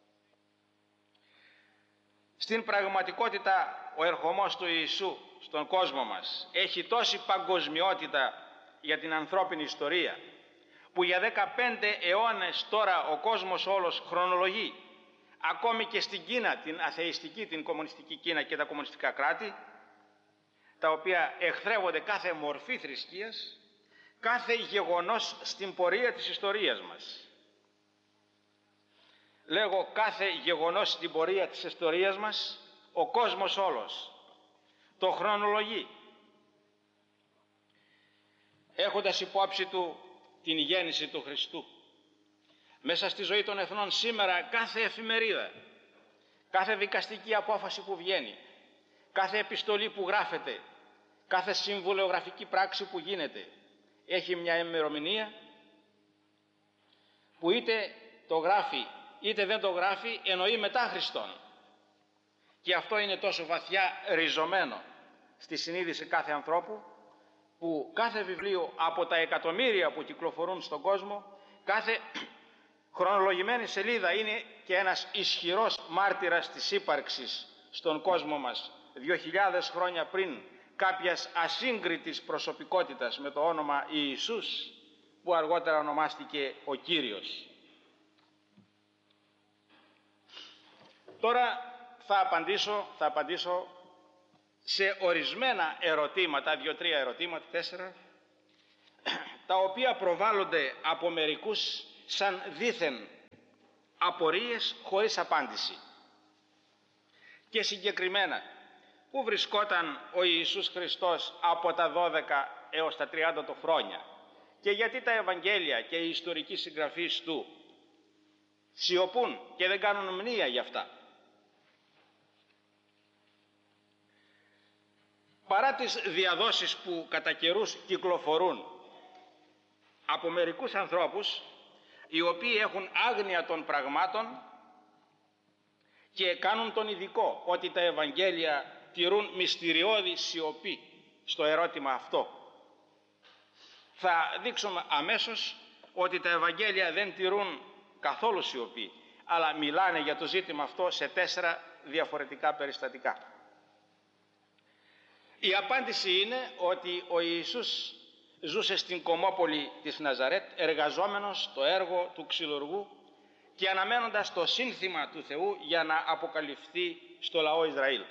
A: Στην πραγματικότητα, ο ερχομός του Ιησού στον κόσμο μας έχει τόση παγκοσμιότητα για την ανθρώπινη ιστορία, που για δεκαπέντε αιώνες τώρα ο κόσμος όλος χρονολογεί, ακόμη και στην Κίνα, την αθεϊστική, την κομμουνιστική Κίνα και τα κομμουνιστικά κράτη, τα οποία εχθρεύονται κάθε μορφή θρησκείας, κάθε γεγονός στην πορεία της ιστορίας μας. Λέγω κάθε γεγονός στην πορεία της ιστορίας μας, ο κόσμος όλος το χρονολογεί, έχοντας υπόψη του την γέννηση του Χριστού. Μέσα στη ζωή των εθνών σήμερα, κάθε εφημερίδα, κάθε δικαστική απόφαση που βγαίνει, κάθε επιστολή που γράφεται, κάθε συμβουλεογραφική πράξη που γίνεται, έχει μια ημερομηνία που είτε το γράφει είτε δεν το γράφει, εννοεί μετά Χριστόν. Και αυτό είναι τόσο βαθιά ριζωμένο στη συνείδηση κάθε ανθρώπου, που κάθε βιβλίο από τα εκατομμύρια που κυκλοφορούν στον κόσμο, κάθε χρονολογημένη σελίδα είναι και ένας ισχυρός μάρτυρας της ύπαρξης στον κόσμο μας δύο χιλιάδες χρόνια πριν κάποιας ασύγκριτης προσωπικότητας με το όνομα Ιησούς, που αργότερα ονομάστηκε ο Κύριος. Τώρα θα απαντήσω, θα απαντήσω σε ορισμένα ερωτήματα, δύο-τρία ερωτήματα, τέσσερα, τα οποία προβάλλονται από μερικούς σαν δήθεν απορίες χωρίς απάντηση. Και συγκεκριμένα, πού βρισκόταν ο Ιησούς Χριστός από τα δώδεκα έως τα τριάντα του χρόνια και γιατί τα Ευαγγέλια και οι ιστορικοί συγγραφείς του σιωπούν και δεν κάνουν μνήα γι' αυτά. Παρά τις διαδόσεις που κατά καιρούς κυκλοφορούν από μερικούς ανθρώπους οι οποίοι έχουν άγνοια των πραγμάτων και κάνουν τον ειδικό ότι τα Ευαγγέλια τηρούν μυστηριώδη σιωπή στο ερώτημα αυτό, θα δείξουμε αμέσως ότι τα Ευαγγέλια δεν τηρούν καθόλου σιωπή, αλλά μιλάνε για το ζήτημα αυτό σε τέσσερα διαφορετικά περιστατικά. Η απάντηση είναι ότι ο Ιησούς ζούσε στην κομμόπολη της Ναζαρέτ, εργαζόμενος στο έργο του ξυλουργού και αναμένοντας το σύνθημα του Θεού για να αποκαλυφθεί στο λαό Ισραήλ.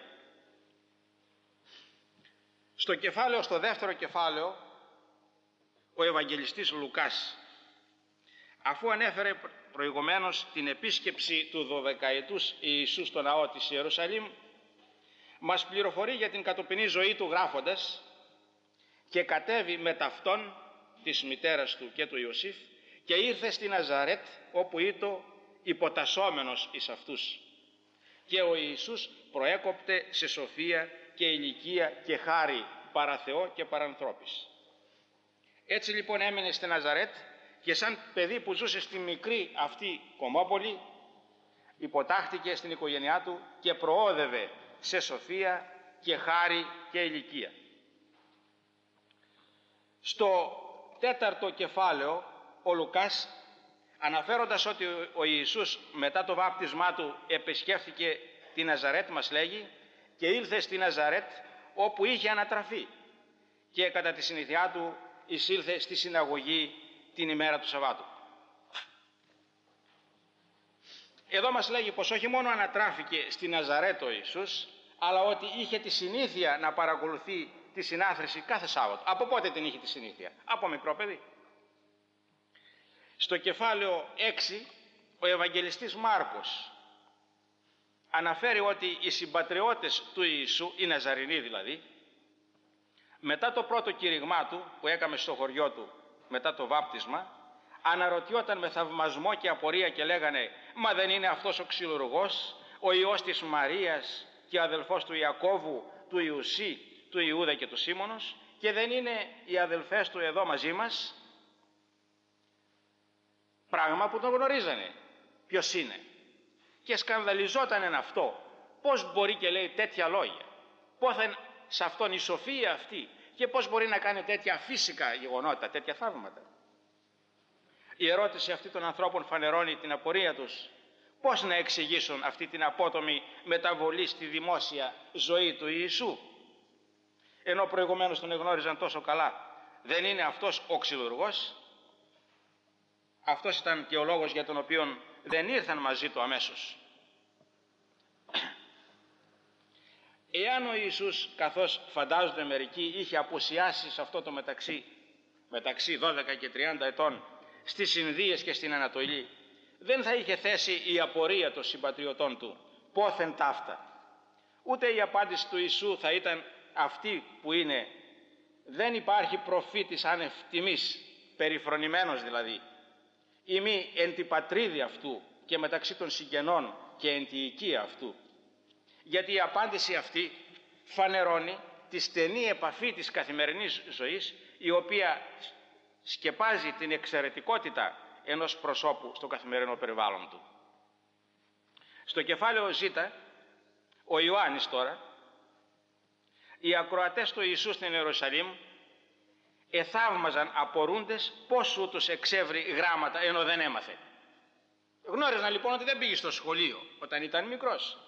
A: Στο κεφάλαιο, στο δεύτερο κεφάλαιο, ο Ευαγγελιστής Λουκάς, αφού ανέφερε προηγουμένως την επίσκεψη του δωδεκαετούς Ιησού στο ναό της Ιερουσαλήμ, μας πληροφορεί για την κατοπινή ζωή του γράφοντας και κατέβη με ταυτόν της μητέρας του και του Ιωσήφ και ήρθε στη Ναζαρέτ όπου ήτο υποτασσόμενος εις αυτούς. Και ο Ιησούς προέκοπτε σε σοφία και ηλικία και χάρη παρά Θεό και παρανθρώπης. Έτσι λοιπόν έμεινε στη Ναζαρέτ και σαν παιδί που ζούσε στη μικρή αυτή κομμόπολη υποτάχθηκε στην οικογένειά του και προόδευε σε σοφία και χάρη και ηλικία. Στο τέταρτο κεφάλαιο ο Λουκάς, αναφέροντας ότι ο Ιησούς μετά το βάπτισμά του επισκέφθηκε τη Ναζαρέτ, μας λέγει, και ήλθε στη Ναζαρέτ όπου είχε ανατραφεί και κατά τη συνήθειά του εισήλθε στη συναγωγή την ημέρα του Σαββάτου. Εδώ μας λέγει πως όχι μόνο ανατράφηκε στη Ναζαρέτ ο Ιησούς, αλλά ότι είχε τη συνήθεια να παρακολουθεί τη συνάθρηση κάθε Σάββατο. Από πότε την είχε τη συνήθεια? Από μικρό παιδί. Στο κεφάλαιο έξι ο Ευαγγελιστής Μάρκος αναφέρει ότι οι συμπατριώτες του Ιησού, οι Ναζαρινοί δηλαδή, μετά το πρώτο κήρυγμά του που έκαμε στο χωριό του μετά το βάπτισμα, αναρωτιόταν με θαυμασμό και απορία και λέγανε «Μα δεν είναι αυτός ο ξυλουργός, ο Υιός της Μαρίας και ο αδελφός του Ιακώβου, του Ιουσή, του Ιούδα και του Σίμωνος, και δεν είναι οι αδελφές του εδώ μαζί μας?» Πράγμα που τον γνωρίζανε ποιος είναι. Και σκανδαλιζόταν εν αυτό. Πώς μπορεί και λέει τέτοια λόγια? Πόθεν σε αυτόν η σοφία αυτή και πώς μπορεί να κάνει τέτοια φυσικά γεγονότα, τέτοια θαύματα? Η ερώτηση αυτή των ανθρώπων φανερώνει την απορία τους. Πώς να εξηγήσουν αυτή την απότομη μεταβολή στη δημόσια ζωή του Ιησού, ενώ προηγουμένως τον εγνώριζαν τόσο καλά? Δεν είναι αυτός ο ξυλουργός? Αυτός ήταν και ο λόγος για τον οποίο δεν ήρθαν μαζί του αμέσως. Εάν ο Ιησούς, καθώς φαντάζονται μερικοί, είχε απουσιάσει σε αυτό το μεταξύ, μεταξύ δώδεκα και τριάντα ετών στις Ινδίες και στην Ανατολή, δεν θα είχε θέσει η απορία των συμπατριωτών του πόθεν ταύτα. Ούτε η απάντηση του Ιησού θα ήταν αυτή που είναι: δεν υπάρχει προφήτης άνευ τιμής, περιφρονημένος δηλαδή, ή μη εν τη πατρίδη αυτού και μεταξύ των συγγενών και εν τη οικία αυτού. Γιατί η απάντηση αυτή φανερώνει τη στενή επαφή της καθημερινής ζωής, η οποία σκεπάζει την εξαιρετικότητα ενός προσώπου στο καθημερινό περιβάλλον του. Στο κεφάλαιο Ζ, ο Ιωάννης τώρα, οι ακροατές του Ιησού στην Ιερουσαλήμ εθαύμαζαν απορούντες πώς ούτως εξεύρει γράμματα ενώ δεν έμαθε. Γνώριζαν λοιπόν ότι δεν πήγε στο σχολείο όταν ήταν μικρός.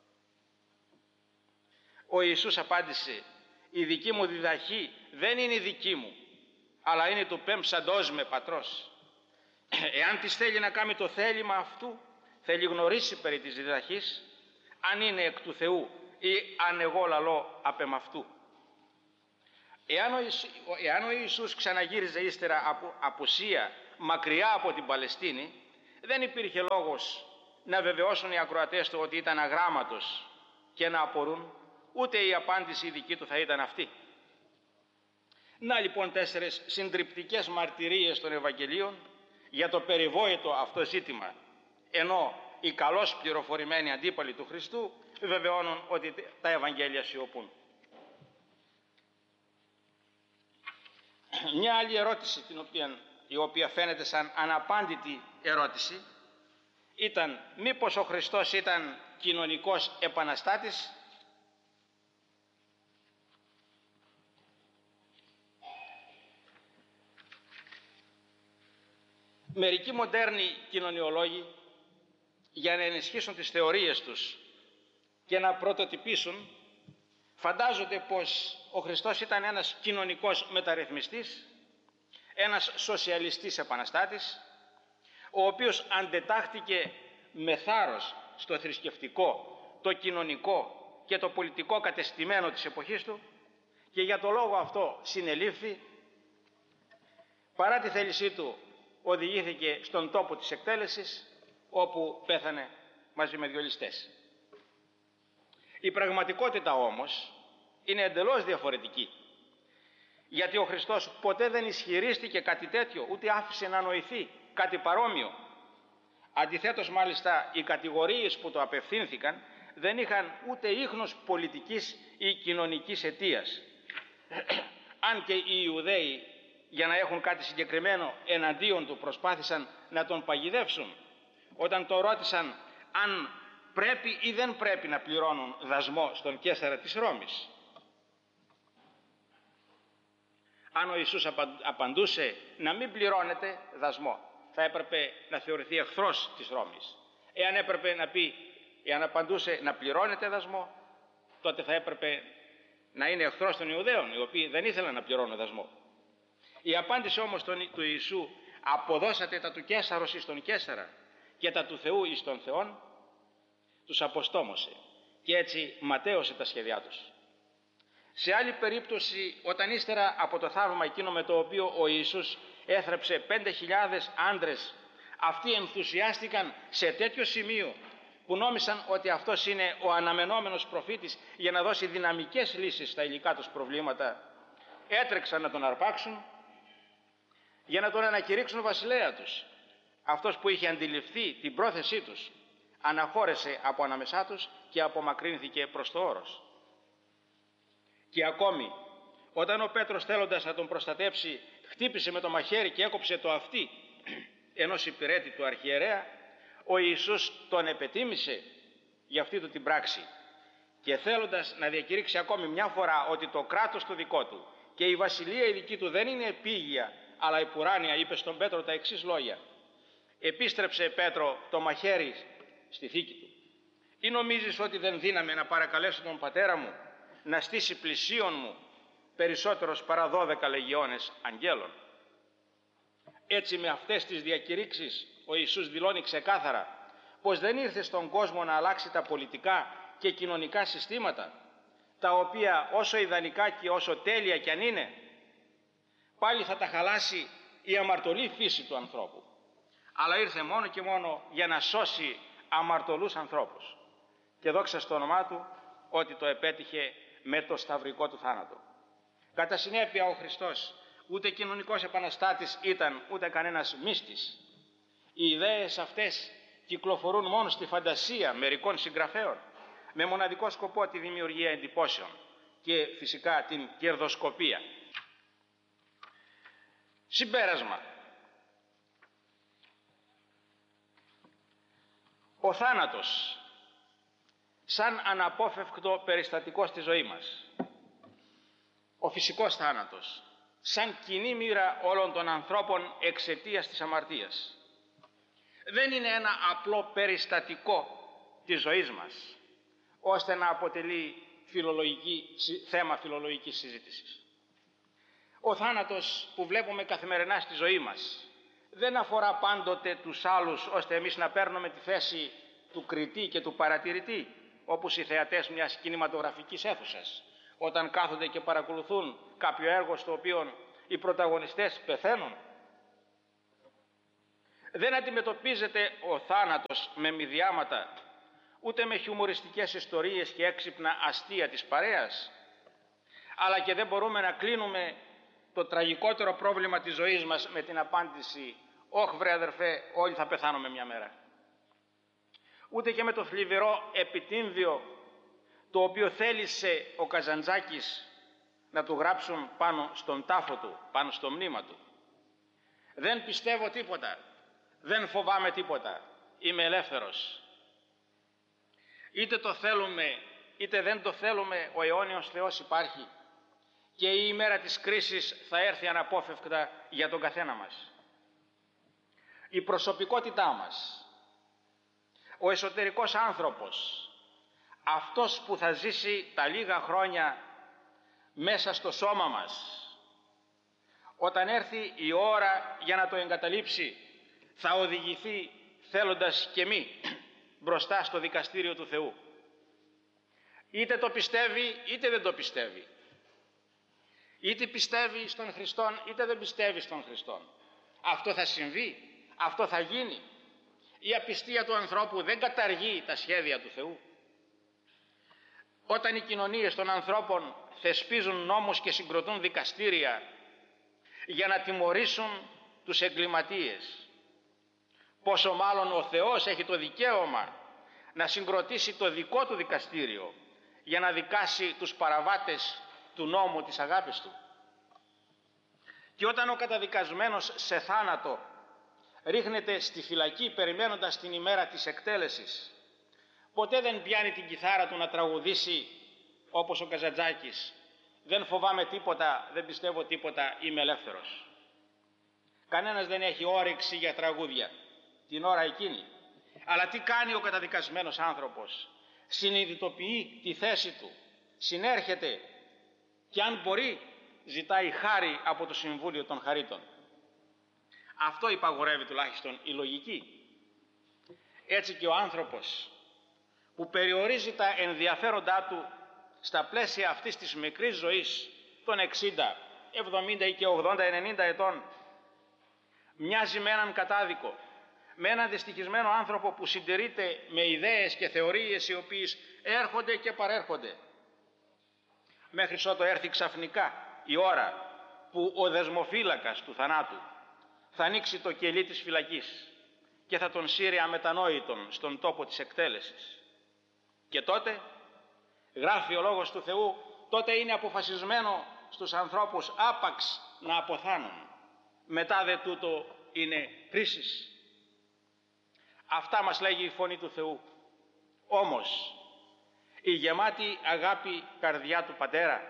A: Ο Ιησούς απάντησε: η δική μου διδαχή δεν είναι η δική μου, αλλά είναι του πέμψαντός με πατρός. Εάν της θέλει να κάνει το θέλημα αυτού, θέλει γνωρίσει περί της διδαχής, αν είναι εκ του Θεού ή αν εγώ λαλώ απ' εμαυτού. Εάν ο, εάν ο Ιησούς ξαναγύριζε ύστερα από απουσία μακριά από την Παλαιστίνη, δεν υπήρχε λόγος να βεβαιώσουν οι ακροατές του ότι ήταν αγράμματος και να απορούν, ούτε η απάντηση η δική του θα ήταν αυτή. Να λοιπόν τέσσερες συντριπτικές μαρτυρίες των Ευαγγελίων για το περιβόητο αυτό ζήτημα, ενώ οι καλώς πληροφορημένοι αντίπαλοι του Χριστού βεβαιώνουν ότι τα Ευαγγέλια σιωπούν. Μια άλλη ερώτηση, την οποία, η οποία φαίνεται σαν αναπάντητη ερώτηση, ήταν μήπως ο Χριστός ήταν κοινωνικός επαναστάτης? Μερικοί μοντέρνοι κοινωνιολόγοι, για να ενισχύσουν τις θεωρίες τους και να πρωτοτυπήσουν, φαντάζονται πως ο Χριστός ήταν ένας κοινωνικός μεταρρυθμιστής, ένας σοσιαλιστής επαναστάτης, ο οποίος αντετάχθηκε με θάρρος στο θρησκευτικό, το κοινωνικό και το πολιτικό κατεστημένο της εποχής του και για το λόγο αυτό συνελήφθη, παρά τη θέλησή του οδηγήθηκε στον τόπο της εκτέλεσης, όπου πέθανε μαζί με δυο ληστές. Η πραγματικότητα όμως είναι εντελώς διαφορετική, γιατί ο Χριστός ποτέ δεν ισχυρίστηκε κάτι τέτοιο, ούτε άφησε να νοηθεί κάτι παρόμοιο. Αντιθέτως μάλιστα οι κατηγορίες που το απευθύνθηκαν δεν είχαν ούτε ίχνος πολιτικής ή κοινωνικής αιτίας. Αν και οι Ιουδαίοι, για να έχουν κάτι συγκεκριμένο εναντίον του, προσπάθησαν να τον παγιδεύσουν όταν το ρώτησαν αν πρέπει ή δεν πρέπει να πληρώνουν δασμό στον Καίσαρα της Ρώμης. Αν ο Ιησούς απαντούσε να μην πληρώνετε δασμό, θα έπρεπε να θεωρηθεί εχθρός της Ρώμης. Εάν έπρεπε να πει, εάν απαντούσε να πληρώνετε δασμό, τότε θα έπρεπε να είναι εχθρός των Ιουδαίων, οι οποίοι δεν ήθελαν να πληρώνουν δασμό. Η απάντηση όμως του Ιησού, αποδώσατε τα του Καίσαρος εις τον Καίσαρα και τα του Θεού εις τον Θεόν, τους αποστόμωσε και έτσι ματαίωσε τα σχέδιά τους. Σε άλλη περίπτωση, όταν ύστερα από το θαύμα εκείνο με το οποίο ο Ιησούς έθρεψε πέντε χιλιάδες άντρες, αυτοί ενθουσιάστηκαν σε τέτοιο σημείο που νόμισαν ότι αυτός είναι ο αναμενόμενος προφήτης για να δώσει δυναμικές λύσεις στα υλικά τους προβλήματα, έτρεξαν να τον αρπάξουν για να τον ανακηρύξουν βασιλέα τους. Αυτός που είχε αντιληφθεί την πρόθεσή τους αναχώρεσε από ανάμεσά τους και απομακρύνθηκε προς το όρος. Και ακόμη, όταν ο Πέτρος, θέλοντας να τον προστατέψει, χτύπησε με το μαχαίρι και έκοψε το αυτί ενός υπηρέτη του αρχιερέα, ο Ιησούς τον επετίμησε για αυτή του την πράξη και θέλοντας να διακηρύξει ακόμη μια φορά ότι το κράτος του δικό του και η βασιλεία η δική του δεν είναι επίγεια αλλά επουράνια, είπε στον Πέτρο τα εξής λόγια: επίστρεψε Πέτρο το μαχαίρι στη θήκη του. Ή νομίζεις ότι δεν δύναμε να παρακαλέσω τον πατέρα μου να στήσει πλησίον μου περισσότερος παρά δώδεκα λεγιώνες αγγέλων? Έτσι με αυτές τις διακηρύξεις ο Ιησούς δηλώνει ξεκάθαρα πως δεν ήρθε στον κόσμο να αλλάξει τα πολιτικά και κοινωνικά συστήματα, τα οποία όσο ιδανικά και όσο τέλεια κι αν είναι, πάλι θα τα χαλάσει η αμαρτωλή φύση του ανθρώπου, αλλά ήρθε μόνο και μόνο για να σώσει αμαρτωλούς ανθρώπους και δόξα στο όνομά του ότι το επέτυχε με το σταυρικό του θάνατο. Κατά συνέπεια ο Χριστός ούτε κοινωνικός επαναστάτης ήταν, ούτε κανένας μύστης. Οι ιδέες αυτές κυκλοφορούν μόνο στη φαντασία μερικών συγγραφέων με μοναδικό σκοπό τη δημιουργία εντυπώσεων και φυσικά την κερδοσκοπία. Συμπέρασμα. Ο θάνατος σαν αναπόφευκτο περιστατικό στη ζωή μας, ο φυσικός θάνατος σαν κοινή μοίρα όλων των ανθρώπων εξαιτίας της αμαρτίας, δεν είναι ένα απλό περιστατικό της ζωής μας ώστε να αποτελεί φιλολογική, θέμα φιλολογικής συζήτησης. Ο θάνατος που βλέπουμε καθημερινά στη ζωή μας δεν αφορά πάντοτε τους άλλους ώστε εμείς να παίρνουμε τη θέση του κριτή και του παρατηρητή, όπως οι θεατές μιας κινηματογραφικής αίθουσας, όταν κάθονται και παρακολουθούν κάποιο έργο στο οποίο οι πρωταγωνιστές πεθαίνουν. Δεν αντιμετωπίζεται ο θάνατος με μηδιάματα, ούτε με χιουμοριστικές ιστορίες και έξυπνα αστεία της παρέας, αλλά και δεν μπορούμε να κλείνουμε το τραγικότερο πρόβλημα της ζωής μας με την απάντηση «Όχ βρε αδερφέ, όλοι θα πεθάνουμε μια μέρα». Ούτε και με το θλιβερό επιτύμβιο το οποίο θέλησε ο Καζαντζάκης να του γράψουν πάνω στον τάφο του, πάνω στο μνήμα του. Δεν πιστεύω τίποτα, δεν φοβάμαι τίποτα, είμαι ελεύθερος. Είτε το θέλουμε είτε δεν το θέλουμε, ο αιώνιος Θεός υπάρχει και η ημέρα της κρίσης θα έρθει αναπόφευκτα για τον καθένα μας. Η προσωπικότητά μας, ο εσωτερικός άνθρωπος, αυτός που θα ζήσει τα λίγα χρόνια μέσα στο σώμα μας, όταν έρθει η ώρα για να το εγκαταλείψει, θα οδηγηθεί θέλοντας και μη μπροστά στο δικαστήριο του Θεού. Είτε το πιστεύει είτε δεν το πιστεύει. Είτε πιστεύει στον Χριστόν είτε δεν πιστεύει στον Χριστόν. Αυτό θα συμβεί, αυτό θα γίνει. Η απιστία του ανθρώπου δεν καταργεί τα σχέδια του Θεού. Όταν οι κοινωνίες των ανθρώπων θεσπίζουν νόμους και συγκροτούν δικαστήρια για να τιμωρήσουν τους εγκληματίες, πόσο μάλλον ο Θεός έχει το δικαίωμα να συγκροτήσει το δικό του δικαστήριο για να δικάσει τους παραβάτες του νόμου της αγάπης του. Και όταν ο καταδικασμένος σε θάνατο ρίχνεται στη φυλακή περιμένοντας την ημέρα της εκτέλεσης, ποτέ δεν πιάνει την κιθάρα του να τραγουδήσει όπως ο Καζαντζάκης «Δεν φοβάμαι τίποτα, δεν πιστεύω τίποτα, είμαι ελεύθερος». Κανένας δεν έχει όρεξη για τραγούδια την ώρα εκείνη. Αλλά τι κάνει ο καταδικασμένος άνθρωπος? Συνειδητοποιεί τη θέση του, συνέρχεται και αν μπορεί ζητάει χάρη από το Συμβούλιο των Χαρίτων. Αυτό υπαγορεύει τουλάχιστον η λογική. Έτσι και ο άνθρωπος που περιορίζει τα ενδιαφέροντά του στα πλαίσια αυτής της μικρής ζωής των εξήντα, εβδομήντα ή και ογδόντα ενενήντα ετών, μοιάζει με έναν κατάδικο, με έναν δυστυχισμένο άνθρωπο που συντηρείται με ιδέες και θεωρίες οι οποίες έρχονται και παρέρχονται, μέχρι ότου έρθει ξαφνικά η ώρα που ο δεσμοφύλακας του θανάτου θα ανοίξει το κελί της φυλακής και θα τον σύρει αμετανόητον στον τόπο της εκτέλεσης. Και τότε, γράφει ο Λόγος του Θεού, τότε είναι αποφασισμένο στους ανθρώπους άπαξ να αποθάνουν. Μετά δε τούτο είναι κρίσεις. Αυτά μας λέγει η φωνή του Θεού. Όμως, η γεμάτη αγάπη καρδιά του Πατέρα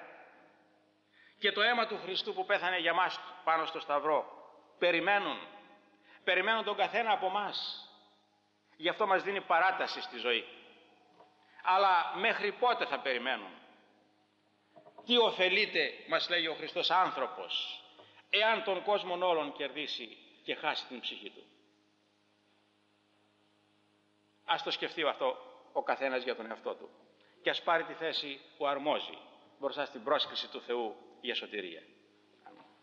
A: και το αίμα του Χριστού που πέθανε για μας πάνω στο Σταυρό περιμένουν, περιμένουν τον καθένα από μας. Γι' αυτό μας δίνει παράταση στη ζωή. Αλλά μέχρι πότε θα περιμένουν? Τι ωφελείται, μας λέγει ο Χριστός, άνθρωπος, εάν τον κόσμο όλων κερδίσει και χάσει την ψυχή του? Ας το σκεφτεί αυτό ο καθένας για τον εαυτό του και ας πάρει τη θέση που αρμόζει μπροστά στην πρόσκληση του Θεού για σωτηρία.